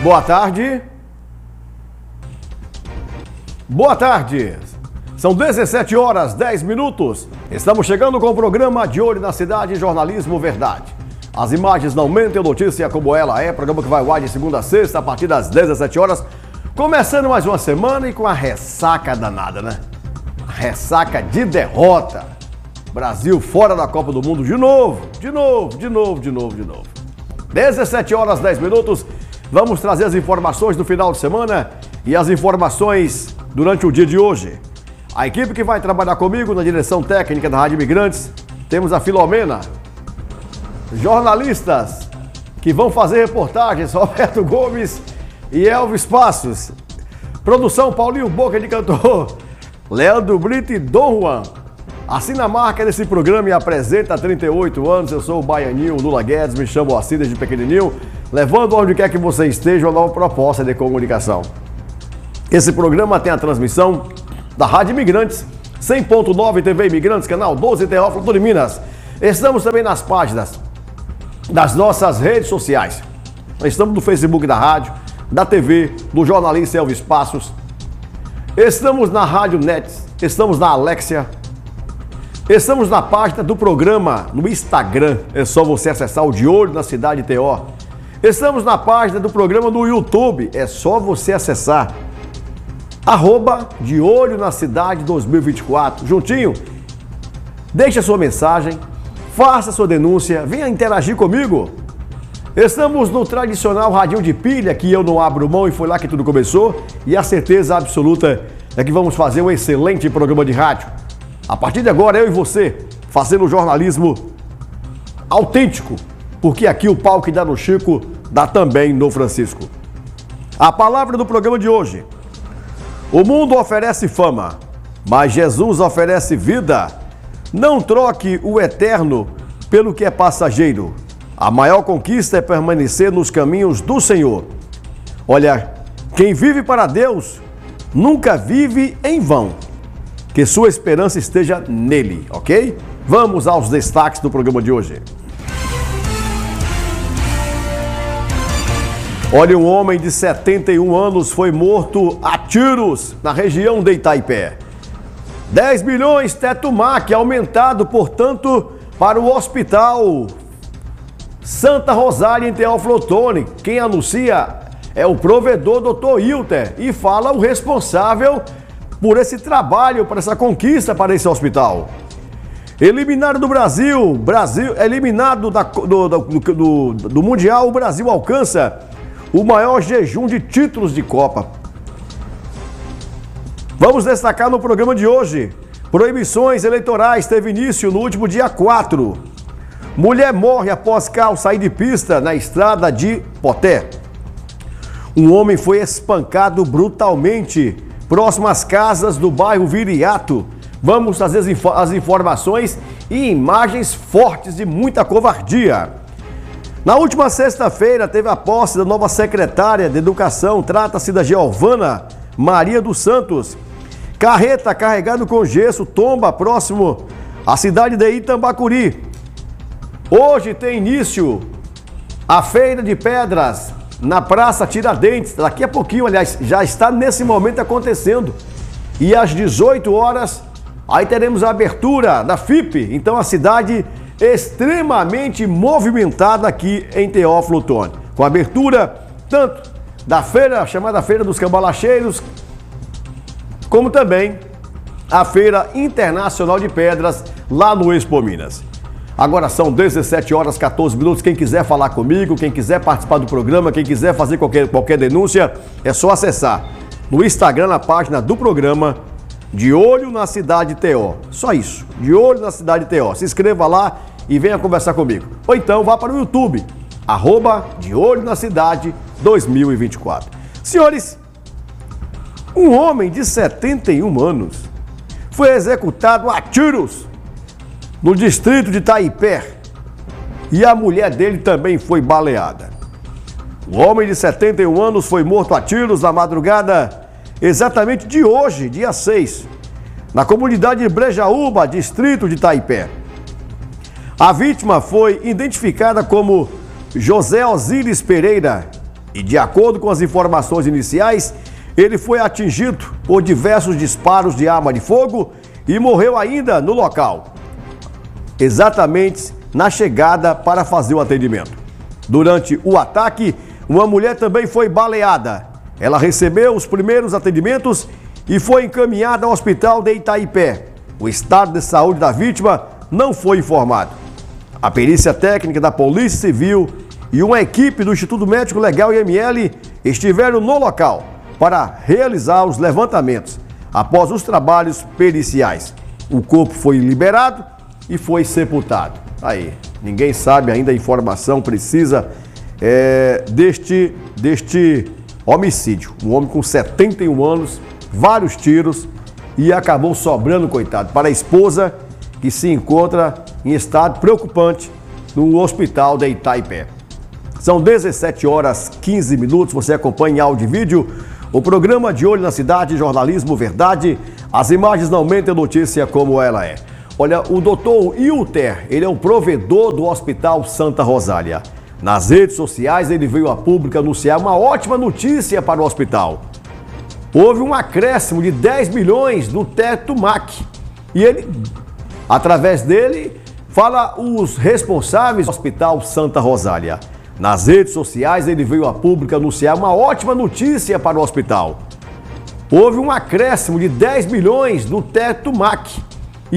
Boa tarde. Boa tarde. São 17 horas 10 minutos. Estamos chegando com o programa De Olho na Cidade, Jornalismo Verdade. As imagens não mentem, notícia como ela é. Programa que vai ao ar de segunda a sexta, a partir das 17 horas. Começando mais uma semana e com a ressaca danada, né? A ressaca de derrota. Brasil fora da Copa do Mundo de novo. 17 horas 10 minutos. Vamos trazer as informações do final de semana e as informações durante o dia de hoje. A equipe que vai trabalhar comigo na direção técnica da Rádio Imigrantes, temos a Filomena, jornalistas que vão fazer reportagens, Roberto Gomes e Elvis Passos, produção Paulinho Boca de Cantor, Leandro Brito e Dom Juan. Assina a marca desse programa e apresenta há 38 anos, eu sou o Baianinho Lula Guedes, me chamo assim desde pequenininho, levando onde quer que você esteja uma nova proposta de comunicação. Esse programa tem a transmissão da Rádio Imigrantes, 100.9 TV Imigrantes, canal 12 Teófilo de Minas. Estamos também nas páginas das nossas redes sociais. Estamos no Facebook da rádio, da TV, do jornalista Elvis Passos. Estamos na Rádio Net, estamos na Alexia. Estamos na página do programa no Instagram, é só você acessar o De Olho na Cidade TO. Estamos na página do programa no YouTube, é só você acessar @De Olho na Cidade 2024. Juntinho, deixe a sua mensagem, faça a sua denúncia, venha interagir comigo. Estamos no tradicional radinho de pilha, que eu não abro mão e foi lá que tudo começou. E a certeza absoluta é que vamos fazer um excelente programa de rádio. A partir de agora, eu e você, fazendo jornalismo autêntico, porque aqui o pau que dá no Chico, dá também no Francisco. A palavra do programa de hoje: o mundo oferece fama, mas Jesus oferece vida. Não troque o eterno pelo que é passageiro. A maior conquista é permanecer nos caminhos do Senhor. Olha, quem vive para Deus nunca vive em vão. Que sua esperança esteja nele, ok? Vamos aos destaques do programa de hoje. Olha, um homem de 71 anos foi morto a tiros na região de Itaipé. 10 milhões teto MAC aumentado, portanto, para o Hospital Santa Rosália em Teófilo Otoni. Quem anuncia é o provedor Dr. Hilter e fala o responsável por esse trabalho, por essa conquista para esse hospital. Eliminado do Brasil, eliminado do Mundial, o Brasil alcança o maior jejum de títulos de Copa. Vamos destacar no programa de hoje: proibições eleitorais teve início no último dia 4. Mulher morre após carro sair de pista na estrada de Poté. Um homem foi espancado brutalmente próximo às casas do bairro Viriato. Vamos trazer as informações e imagens fortes de muita covardia. Na última sexta-feira teve a posse da nova secretária de Educação. Trata-se da Giovana Maria dos Santos. Carreta carregada com gesso tomba próximo à cidade de Itambacuri. Hoje tem início a Feira de Pedras na Praça Tiradentes. Daqui a pouquinho, aliás, já está nesse momento acontecendo. E às 18 horas, aí teremos a abertura da FIP. Então a cidade extremamente movimentada aqui em Teófilo Otoni. Com a abertura tanto da feira, chamada Feira dos Cambalacheiros, como também a Feira Internacional de Pedras lá no Expo Minas. Agora são 17 horas 14 minutos. Quem quiser falar comigo, quem quiser participar do programa, quem quiser fazer qualquer denúncia, é só acessar no Instagram, na página do programa De Olho na Cidade TO. Só isso, De Olho na Cidade TO. Se inscreva lá e venha conversar comigo. Ou então vá para o YouTube, @De Olho na Cidade 2024. Senhores, um homem de 71 anos foi executado a tiros no distrito de Itaipé e a mulher dele também foi baleada. O homem de 71 anos foi morto a tiros na madrugada exatamente de hoje, dia 6, na comunidade de Brejaúba, distrito de Itaipé. A vítima foi identificada como José Osíris Pereira, E de acordo com as informações iniciais, ele foi atingido por diversos disparos de arma de fogo e morreu ainda no local, exatamente na chegada para fazer o atendimento. Durante o ataque, uma mulher também foi baleada. Ela recebeu os primeiros atendimentos e foi encaminhada ao hospital de Itaipé. O estado de saúde da vítima não foi informado. A perícia técnica da Polícia Civil e uma equipe do Instituto Médico Legal IML estiveram no local para realizar os levantamentos. Após os trabalhos periciais, o corpo foi liberado e foi sepultado. Aí, ninguém sabe ainda a informação precisa deste homicídio. Um homem com 71 anos, vários tiros e acabou sobrando, coitado, para a esposa que se encontra em estado preocupante no hospital de Itaipé. São 17 horas 15 minutos, você acompanha em áudio e vídeo o programa De Olho na Cidade, Jornalismo Verdade. As imagens não mentem a notícia como ela é. Olha, o doutor Hilter, ele é o provedor do Hospital Santa Rosália. Nas redes sociais, ele veio a público anunciar uma ótima notícia para o hospital. Houve um acréscimo de 10 milhões no teto MAC. E ele, através dele, fala os responsáveis do Hospital Santa Rosália. Nas redes sociais, ele veio a público anunciar uma ótima notícia para o hospital. Houve um acréscimo de 10 milhões no teto MAC.